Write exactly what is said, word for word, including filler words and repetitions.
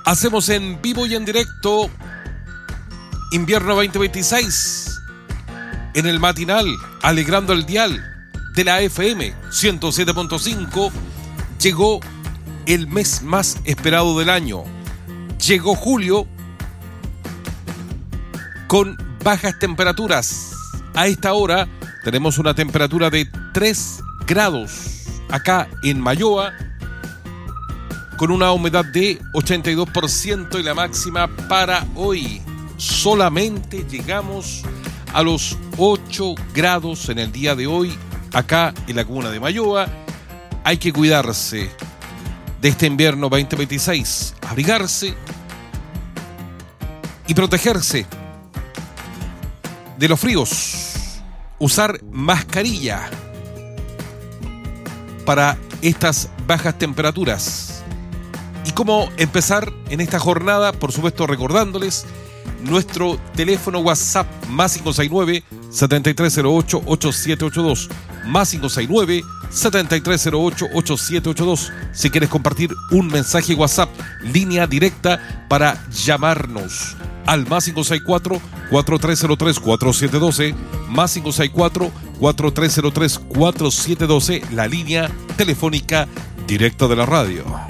Hacemos en vivo y en directo Invierno veinte veintiséis en el matinal, alegrando el dial de la F M ciento siete punto cinco. Llegó el mes más esperado del año. Llegó julio con bajas temperaturas. A esta hora tenemos una temperatura de tres grados acá en Mayoa, con una humedad de ochenta y dos por ciento y la máxima para hoy. Solamente llegamos a los ocho grados en el día de hoy acá en la comuna de Mayoa. Hay que cuidarse de este invierno veinte veintiséis, abrigarse y protegerse de los fríos, usar mascarilla para estas bajas temperaturas. Y cómo empezar en esta jornada, por supuesto recordándoles nuestro teléfono WhatsApp más cinco seis nueve, siete tres cero ocho, ocho siete ocho dos, más cinco seis nueve, siete tres cero ocho, ocho siete ocho dos. Si quieres compartir un mensaje WhatsApp, línea directa para llamarnos al más cinco seis cuatro, cuatro tres cero tres, cuatro siete uno dos, más cinco seis cuatro, cuatro tres cero tres, cuatro siete uno dos, la línea telefónica directa de la radio.